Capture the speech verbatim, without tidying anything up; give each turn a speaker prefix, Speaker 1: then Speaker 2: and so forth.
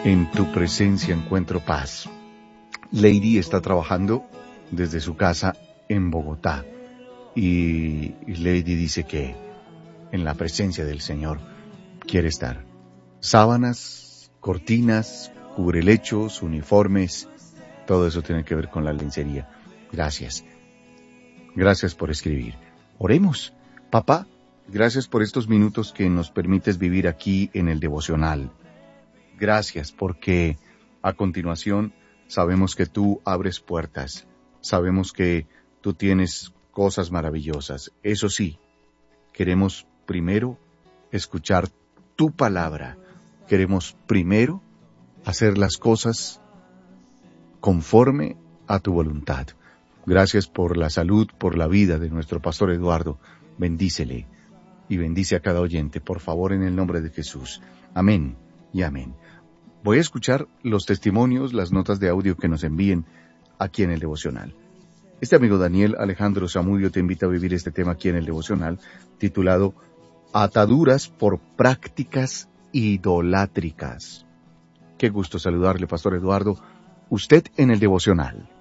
Speaker 1: En tu presencia encuentro paz. Lady está trabajando desde su casa en Bogotá y Lady dice que en la presencia del Señor quiere estar. Sábanas, cortinas, cubrelechos, uniformes, todo eso tiene que ver con la lencería. Gracias. Gracias por escribir. Oremos. Papá, gracias por estos minutos que nos permites vivir aquí en el devocional. Gracias porque a continuación sabemos que tú abres puertas. Sabemos que tú tienes cosas maravillosas. Eso sí, queremos primero escuchar tu palabra. Queremos primero hacer las cosas conforme a tu voluntad. Gracias por la salud, por la vida de nuestro pastor Eduardo. Bendícele y bendice a cada oyente, por favor, en el nombre de Jesús. Amén y amén. Voy a escuchar los testimonios, las notas de audio que nos envíen aquí en el devocional. Este amigo Daniel Alejandro Zamudio te invita a vivir este tema aquí en el devocional, titulado Ataduras por prácticas idolátricas. Qué gusto saludarle, pastor Eduardo. Usted en el devocional.